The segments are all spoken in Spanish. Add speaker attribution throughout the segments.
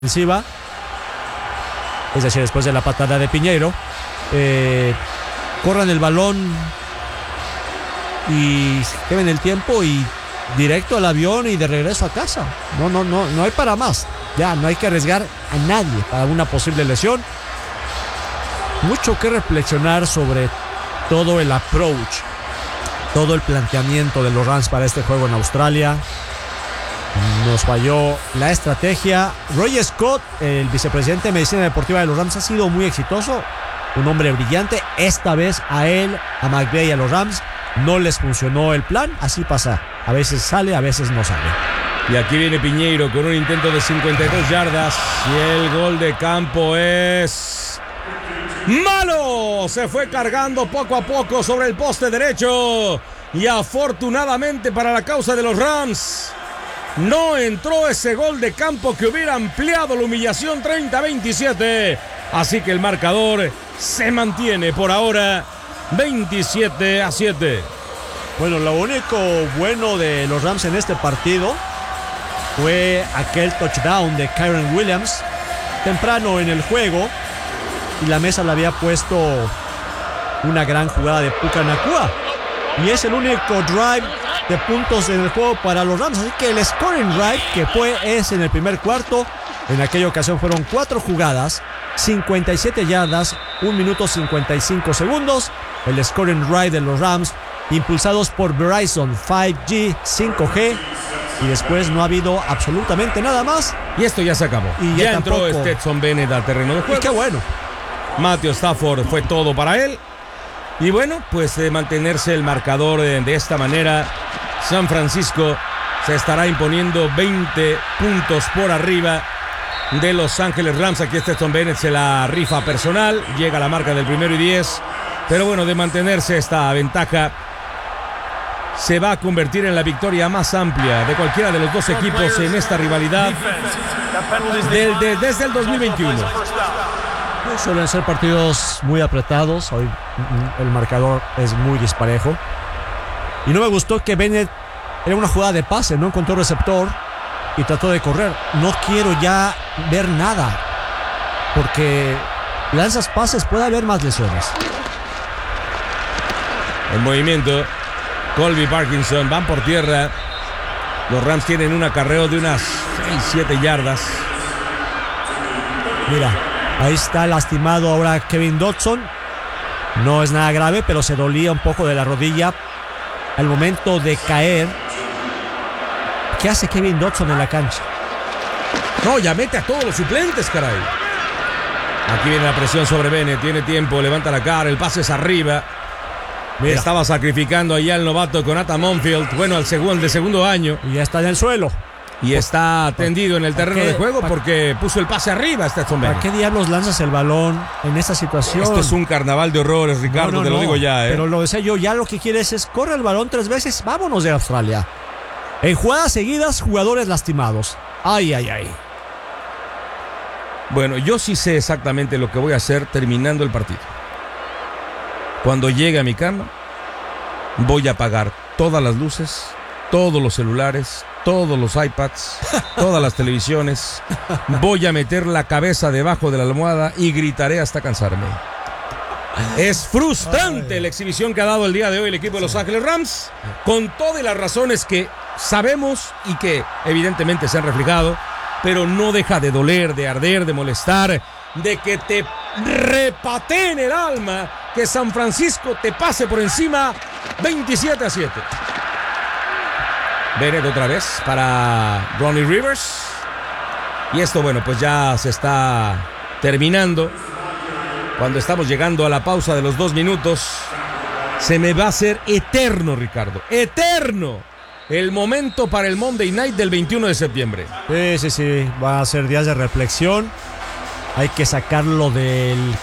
Speaker 1: ofensiva, es decir, después de la patada de Piñeiro, corran el balón y lleven el tiempo y directo al avión y de regreso a casa. No hay para más. Ya no hay que arriesgar a nadie para una posible lesión. Mucho que reflexionar sobre todo el approach, todo el planteamiento de los Rams para este juego en Australia. Nos falló la estrategia. Roy Scott, el vicepresidente de Medicina Deportiva de los Rams, ha sido muy exitoso, un hombre brillante. Esta vez a él, a McVay y a los Rams no les funcionó el plan. Así pasa, a veces sale, a veces no sale.
Speaker 2: Y aquí viene Piñeiro con un intento de 52 yardas y el gol de campo es malo. Se fue cargando poco a poco sobre el poste derecho y afortunadamente para la causa de los Rams no entró ese gol de campo que hubiera ampliado la humillación. 30-27. Así que el marcador se mantiene por ahora 27-7.
Speaker 1: Bueno, lo único bueno de los Rams en este partido fue aquel touchdown de Kyren Williams temprano en el juego, y la mesa le había puesto una gran jugada de Puka Nacua, y es el único drive de puntos en el juego para los Rams. Así que el scoring drive que es en el primer cuarto. En aquella ocasión fueron 4 jugadas, 57 yardas, 1 minuto 55 segundos. El scoring drive de los Rams, impulsados por Verizon 5G, 5G. Y después no ha habido absolutamente nada más.
Speaker 2: Y esto ya se acabó.
Speaker 1: Y
Speaker 2: ya entró Stetson Bennett al terreno de juego.
Speaker 1: Y qué bueno.
Speaker 2: Matthew Stafford fue todo para él. Y bueno, pues de mantenerse el marcador de esta manera, San Francisco se estará imponiendo 20 puntos por arriba de Los Ángeles Rams. Aquí Stetson Bennett se la rifa personal, llega a la marca del 1-10. Pero bueno, de mantenerse esta ventaja, se va a convertir en la victoria más amplia de cualquiera de los dos equipos en esta rivalidad desde el 2021.
Speaker 1: Suelen ser partidos muy apretados. Hoy el marcador es muy disparejo. Y no me gustó que Bennett, era una jugada de pase, no encontró receptor y trató de correr. No quiero ya ver nada, porque lanzas pases, puede haber más lesiones.
Speaker 2: En movimiento, Colby Parkinson, van por tierra. Los Rams tienen un acarreo de unas 6-7 yardas.
Speaker 1: Mira, ahí está lastimado ahora Kevin Dotson. No es nada grave, pero se dolía un poco de la rodilla al momento de caer. ¿Qué hace Kevin Dotson en la cancha?
Speaker 2: No, ya mete a todos los suplentes, caray. Aquí viene la presión sobre Bennett, tiene tiempo, levanta la cara, el pase es arriba. Mira. Estaba sacrificando allá al novato Konata Monfield, bueno, al segundo año.
Speaker 1: Y ya está en el suelo.
Speaker 2: Y está tendido en el terreno de juego porque puso el pase arriba.
Speaker 1: ¿Para qué diablos lanzas el balón en esta situación?
Speaker 2: Esto es un carnaval de horrores, Ricardo, te lo digo ya.
Speaker 1: Pero lo decía yo, ya lo que quieres es corre el balón 3 veces, vámonos de Australia. En jugadas seguidas, jugadores lastimados. Ay.
Speaker 2: Bueno, yo sí sé exactamente lo que voy a hacer terminando el partido. Cuando llegue a mi cama, voy a apagar todas las luces, todos los celulares, todos los iPads, todas las televisiones. Voy a meter la cabeza debajo de la almohada y gritaré hasta cansarme. Es frustrante la exhibición que ha dado el día de hoy el equipo de Los Ángeles Rams, con todas las razones que sabemos y que evidentemente se han reflejado, pero no deja de doler, de arder, de molestar, de que te repateen el alma, que San Francisco te pase por encima 27-7. Bennett otra vez para Ronnie Rivers. Y esto, bueno, pues ya se está terminando. Cuando estamos llegando a la pausa de los 2 minutos, se me va a hacer eterno, Ricardo. Eterno. El momento para el Monday Night del 21 de septiembre.
Speaker 1: Sí. Va a ser días de reflexión. Hay que sacarlo del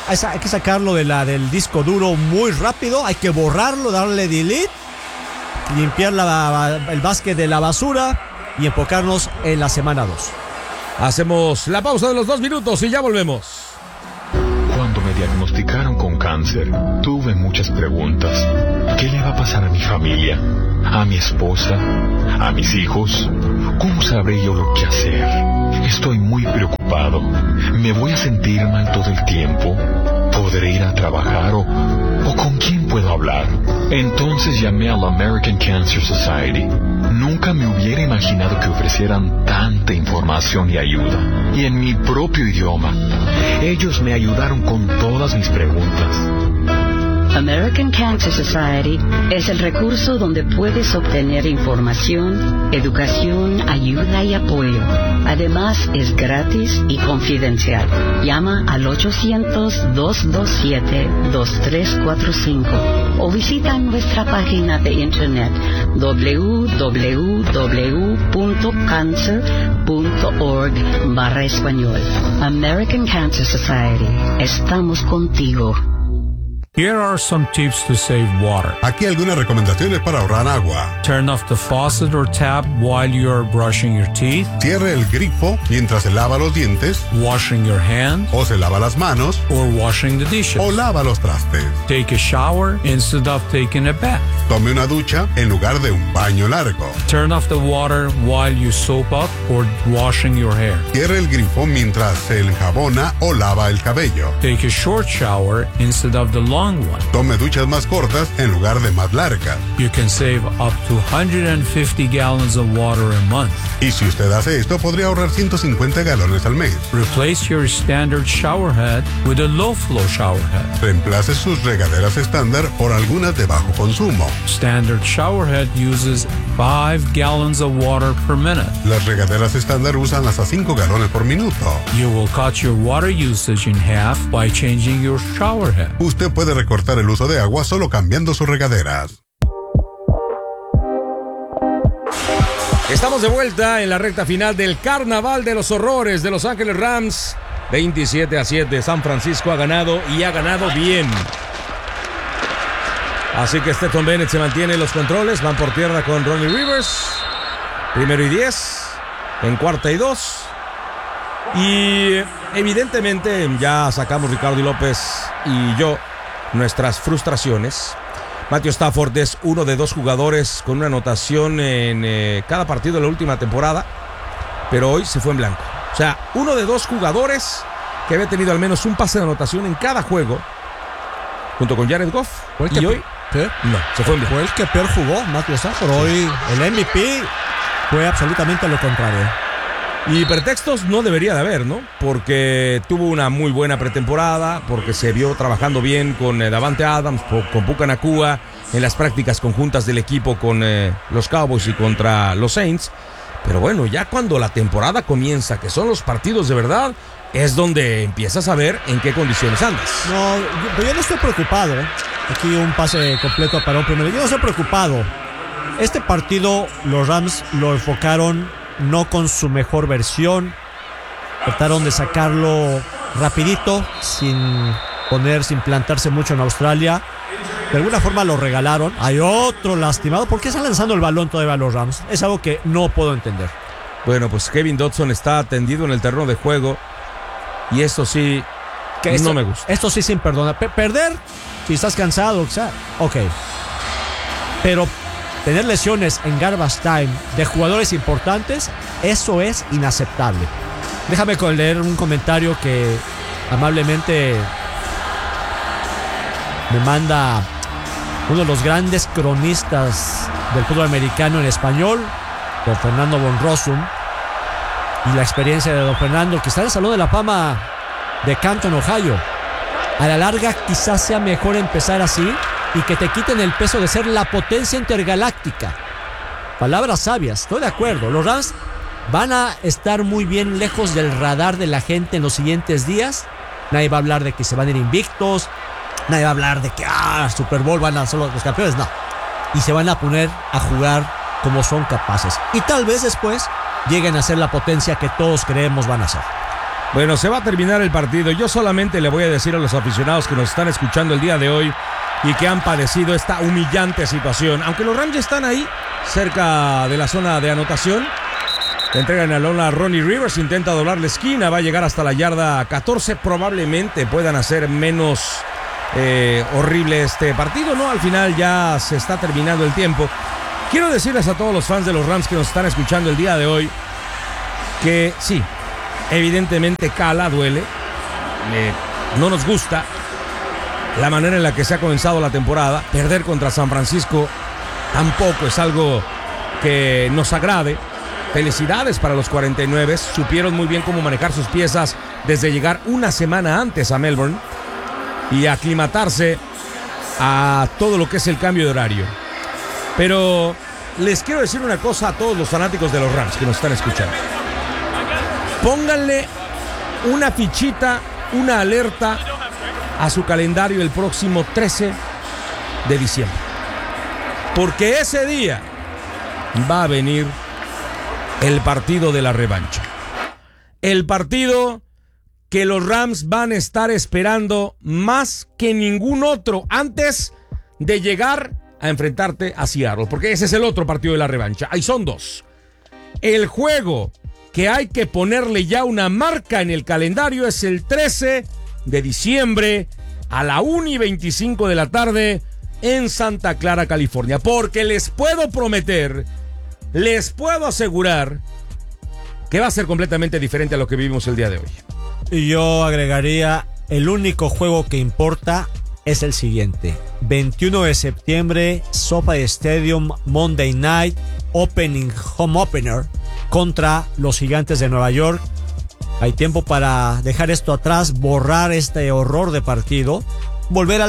Speaker 1: disco duro muy rápido. Hay que borrarlo, darle delete, limpiar el básquet de la basura y enfocarnos en la semana 2.
Speaker 2: Hacemos la pausa de los 2 minutos y ya volvemos.
Speaker 3: Cuando me diagnosticaron con cáncer, tuve muchas preguntas. ¿Qué le va a pasar a mi familia? ¿A mi esposa? ¿A mis hijos? ¿Cómo sabré yo lo que hacer? Estoy muy preocupado. ¿Me voy a sentir mal todo el tiempo? ¿Podré ir a trabajar o con quién puedo hablar? Entonces llamé a la American Cancer Society. Nunca me hubiera imaginado que ofrecieran tanta información y ayuda. Y en mi propio idioma. Ellos me ayudaron con todas mis preguntas.
Speaker 4: American Cancer Society es el recurso donde puedes obtener información, educación, ayuda y apoyo. Además, es gratis y confidencial. Llama al 800-227-2345 o visita nuestra página de internet www.cancer.org/español. American Cancer Society. Estamos contigo.
Speaker 5: Here are some tips to save water.
Speaker 6: Aquí algunas recomendaciones para ahorrar agua.
Speaker 5: Turn off the faucet or tap while you are brushing your teeth.
Speaker 6: Cierre el grifo mientras se lava los dientes,
Speaker 5: Washing your hands
Speaker 6: o se lava las manos,
Speaker 5: or washing the dishes.
Speaker 6: o lava los trastes.
Speaker 5: Take a shower instead of taking a bath.
Speaker 6: Tome una ducha en lugar de un baño largo.
Speaker 5: Turn off the water while you soap up or washing your hair.
Speaker 6: Cierre el grifo mientras se enjabona o lava el cabello.
Speaker 5: Take a short shower instead of the long one.
Speaker 6: Tome duchas más cortas en lugar de más largas.
Speaker 5: You can save up to 150 gallons of water a month.
Speaker 6: Y si usted hace esto, podría ahorrar 150 galones al mes.
Speaker 5: Replace your standard shower head with a low flow shower head.
Speaker 6: Reemplace sus regaderas estándar por algunas de bajo consumo.
Speaker 5: Standard shower head uses 5 gallons of water per minute.
Speaker 6: Las regaderas estándar usan hasta 5 galones por minuto.
Speaker 5: You will cut your water usage in half by changing your shower head.
Speaker 6: Usted puede recortar el uso de agua solo cambiando sus regaderas.
Speaker 2: Estamos de vuelta en la recta final del Carnaval de los Horrores de Los Ángeles Rams. 27-7. San Francisco ha ganado y ha ganado bien. Así que Stetson Bennett se mantiene en los controles. Van por tierra con Ronnie Rivers. 1st y 10. En 4th y 2. Y evidentemente ya sacamos Ricardo y López y yo nuestras frustraciones. Matthew Stafford es uno de 2 jugadores con una anotación en cada partido de la última temporada, pero hoy se fue en blanco. O sea, uno de 2 jugadores que había tenido al menos un pase de anotación en cada juego, junto con Jared Goff, y hoy no, se fue en blanco.
Speaker 1: Fue el que peor jugó, Matthew Stafford. Hoy el MVP fue absolutamente lo contrario.
Speaker 2: Y pretextos no debería de haber, ¿no? Porque tuvo una muy buena pretemporada, porque se vio trabajando bien con Davante Adams, con Puka Nacua, en las prácticas conjuntas del equipo con los Cowboys y contra los Saints. Pero bueno, ya cuando la temporada comienza, que son los partidos de verdad, es donde empiezas a ver en qué condiciones andas.
Speaker 1: No, yo no estoy preocupado. Aquí un pase completo para un primero. Yo no estoy preocupado. Este partido los Rams lo enfocaron no con su mejor versión. Trataron de sacarlo rapidito, sin plantarse mucho en Australia. De alguna forma lo regalaron. Hay otro lastimado. ¿Por qué están lanzando el balón todavía a los Rams? Es algo que no puedo entender.
Speaker 2: Bueno, pues Kevin Dodson está tendido en el terreno de juego. Y esto sí, no me gusta.
Speaker 1: Esto sí sin perdonar. Perder, si estás cansado, o sea, ok. Pero tener lesiones en garbage time de jugadores importantes, eso es inaceptable. Déjame leer un comentario que amablemente me manda uno de los grandes cronistas del fútbol americano en español, don Fernando von Rossum, y la experiencia de don Fernando, que está en el Salón de la Fama de Canton, Ohio. A la larga quizás sea mejor empezar así y que te quiten el peso de ser la potencia intergaláctica. Palabras sabias, estoy de acuerdo. Los Rams van a estar muy bien lejos del radar de la gente en los siguientes días. Nadie va a hablar de que se van a ir invictos. Nadie va a hablar de que Super Bowl van a ser los campeones. No. Y se van a poner a jugar como son capaces. Y tal vez después lleguen a ser la potencia que todos creemos van a ser.
Speaker 2: Bueno, se va a terminar el partido. Yo solamente le voy a decir a los aficionados que nos están escuchando el día de hoy y que han padecido esta humillante situación. Aunque los Rams ya están ahí, cerca de la zona de anotación. Le entregan el balón a Ronnie Rivers, intenta doblar la esquina, va a llegar hasta la yarda 14. Probablemente puedan hacer menos horrible este partido, ¿no? Al final ya se está terminando el tiempo. Quiero decirles a todos los fans de los Rams que nos están escuchando el día de hoy que sí, evidentemente cala, duele. No nos gusta la manera en la que se ha comenzado la temporada. Perder contra San Francisco tampoco es algo que nos agrade. Felicidades para los 49, supieron muy bien cómo manejar sus piezas desde llegar una semana antes a Melbourne y aclimatarse a todo lo que es el cambio de horario. Pero les quiero decir una cosa a todos los fanáticos de los Rams que nos están escuchando. Pónganle una fichita, una alerta a su calendario el próximo 13 de diciembre. Porque ese día va a venir el partido de la revancha. El partido que los Rams van a estar esperando más que ningún otro antes de llegar a enfrentarte a Seattle. Porque ese es el otro partido de la revancha. Ahí son dos. El juego que hay que ponerle ya una marca en el calendario es el 13 de diciembre a la 1:25 de la tarde en Santa Clara, California. Porque les puedo prometer, les puedo asegurar que va a ser completamente diferente a lo que vivimos el día de hoy.
Speaker 1: Y yo agregaría, el único juego que importa es el siguiente. 21 de septiembre, SoFi Stadium, Monday Night, Home Opener contra los Gigantes de Nueva York. Hay tiempo para dejar esto atrás, borrar este horror de partido, volver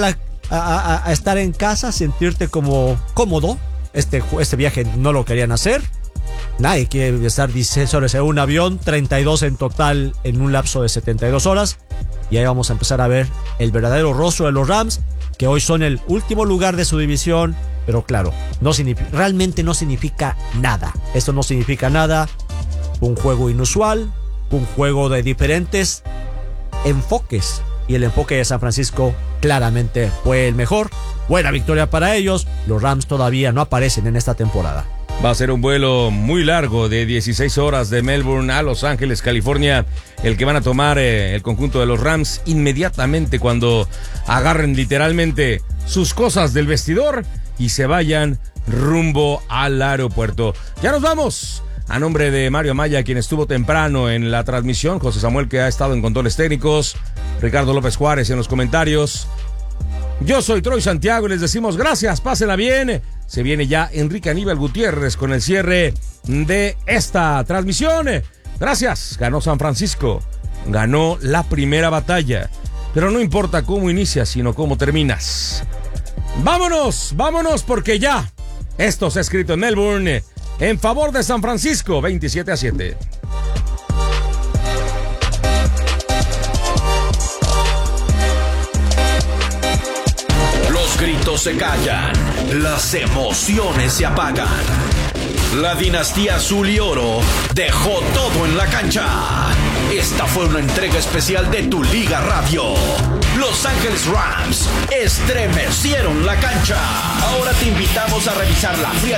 Speaker 1: a estar en casa, sentirte como cómodo. Este viaje no lo querían hacer. Nadie quiere estar 16 horas en un avión, 32 en total en un lapso de 72 horas. Y ahí vamos a empezar a ver el verdadero rostro de los Rams, que hoy son el último lugar de su división. Pero claro, realmente no significa nada. Esto no significa nada. Un juego inusual, un juego de diferentes enfoques. Y el enfoque de San Francisco claramente fue el mejor. Buena victoria para ellos. Los Rams todavía no aparecen en esta temporada.
Speaker 2: Va a ser un vuelo muy largo de 16 horas de Melbourne a Los Ángeles, California, el que van a tomar el conjunto de los Rams inmediatamente cuando agarren literalmente sus cosas del vestidor y se vayan rumbo al aeropuerto. Ya nos vamos. A nombre de Mario Amaya, quien estuvo temprano en la transmisión, José Samuel, que ha estado en controles técnicos, Ricardo López Juárez en los comentarios. Yo soy Troy Santiago y les decimos gracias, pásenla bien. Se viene ya Enrique Aníbal Gutiérrez con el cierre de esta transmisión. Gracias, ganó San Francisco, ganó la primera batalla, pero no importa cómo inicias, sino cómo terminas. Vámonos porque ya esto se ha escrito en Melbourne en favor de San Francisco, 27-7.
Speaker 7: Los gritos se callan, las emociones se apagan. La dinastía azul y oro dejó todo en la cancha. Esta fue una entrega especial de Tu Liga Radio. Los Ángeles Rams estremecieron la cancha. Ahora te invitamos a revisar la fría